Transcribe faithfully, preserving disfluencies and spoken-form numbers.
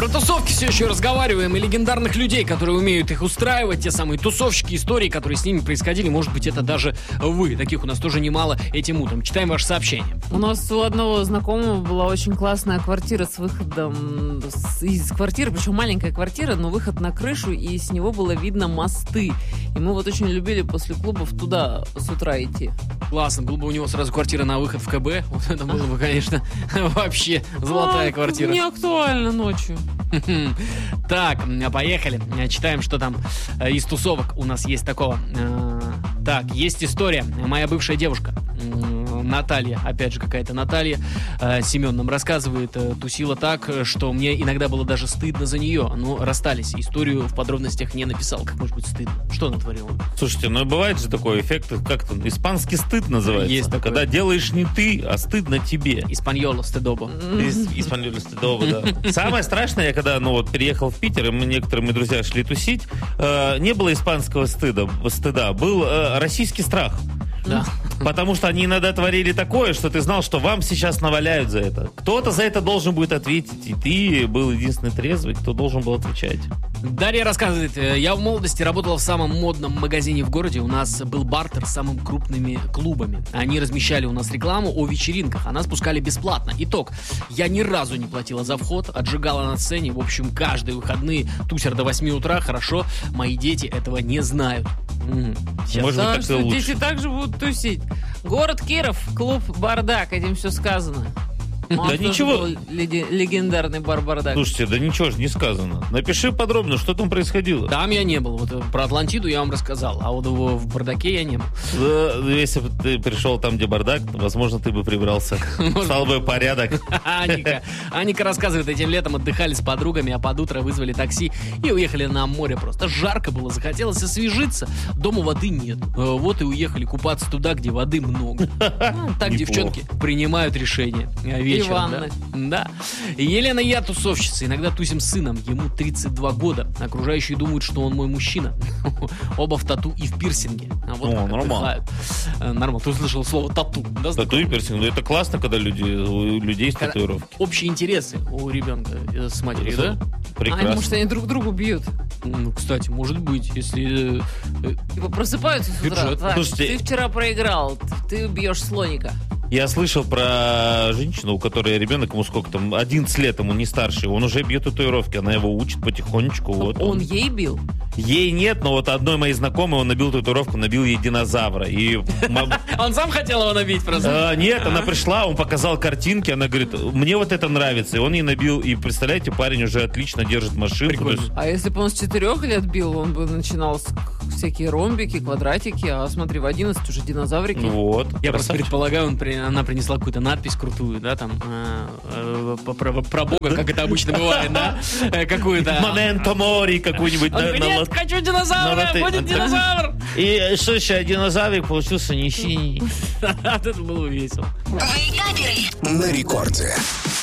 Про тусовки все еще разговариваем, и легендарных людей, которые умеют их устраивать, те самые тусовщики, истории, которые с ними происходили. Может быть, это даже вы. Таких у нас тоже немало этим утром. Читаем ваше сообщение. У нас у одного знакомого была очень классная квартира с выходом с, из квартиры, причем маленькая квартира, но выход на крышу, и с него было видно мосты. И мы вот очень любили после клубов туда с утра идти. Классно, был бы у него сразу квартира на выход в КБ. Вот это было бы, конечно, вообще золотая а, квартира. Не актуально ночью. Так, поехали. Читаем, что там из тусовок у нас есть такого. Так, есть история. Моя бывшая девушка Наталья, опять же какая-то Наталья э, Семен нам рассказывает, э, тусила так, что мне иногда было даже стыдно за нее. Ну, расстались. Историю в подробностях не написал. Как может быть стыдно? Что она творила? Слушайте, ну бывает же такой эффект, как-то испанский стыд называется. Есть такое. Когда делаешь не ты, а стыдно тебе. Испаньоло стыдобо. Испаньоло стыдобо, да. Самое страшное, я когда, ну вот, переехал в Питер, и мы, некоторые мои друзья шли тусить, э, не было испанского стыда, стыда был э, российский страх. Да. Потому что они иногда творили такое, что ты знал, что вам сейчас наваляют за это. Кто-то за это должен будет ответить, и ты был единственный трезвый, кто должен был отвечать. Дарья рассказывает, я в молодости работала в самом модном магазине в городе. У нас был бартер с самыми крупными клубами. Они размещали у нас рекламу о вечеринках, а нас пускали бесплатно. Итог, я ни разу не платила за вход, отжигала на сцене. В общем, каждые выходные тусер до восьми утра. Хорошо, мои дети этого не знают. Сейчас. Может да, быть, так что и лучше. Дети также будут тусить. Город Киров, клуб «Бардак», этим все сказано. Он да ничего. Легендарный бар «Бардак». Слушайте, да ничего же не сказано. Напиши подробно, что там происходило. Там я не был. Вот про Атлантиду я вам рассказал, а вот в «Бардаке» я не был. Да, если бы ты пришел там, где бардак, возможно, ты бы прибрался. Стал бы порядок. Аника. Аника рассказывает, этим летом отдыхали с подругами, а под утро вызвали такси и уехали на море. Просто жарко было, захотелось освежиться. Дома воды нет. Вот и уехали купаться туда, где воды много. Так девчонки принимают решение. И ванны. Да. Елена и я тусовщица. Иногда тусим с сыном. Ему тридцать два года. Окружающие думают, что он мой мужчина. Оба в тату и в пирсинге. А вот О, нормально. Нормально. Ты услышал слово тату. Да, тату и пирсинг. Ну, это классно, когда люди, у людей с татуировки. Общие интересы у ребенка с матерью, да? Прекрасно. А, может, они друг другу бьют? Ну, кстати, может быть, если... Типа просыпаются с утра. Так, Слушайте, ты вчера проиграл, ты бьешь слоника. Я слышал про женщину, у которой ребенок, ему сколько там, одиннадцать лет, ему не старше, он уже бьет татуировки, она его учит потихонечку. Вот он, он ей бил? Ей нет, но вот одной моей знакомой он набил татуировку, набил ей динозавра. И он сам хотел его набить просто? Нет, она пришла, он показал картинки, она говорит, мне вот это нравится. И он ей набил, и представляете, парень уже отлично держит машинку. А если бы он с четырех лет бил, он бы начинал с всякие ромбики, квадратики, а смотри, в одиннадцать уже динозаврики. Вот. Я просто предполагаю, он, она принесла какую-то надпись крутую, да, там, э, э, про, про Бога, как это обычно бывает, да, какую-то... Моменто мори какую-нибудь. Нет, хочу динозавра, будет динозавр! И что еще, динозаврик получился не синий. Это было весело. На рекорде.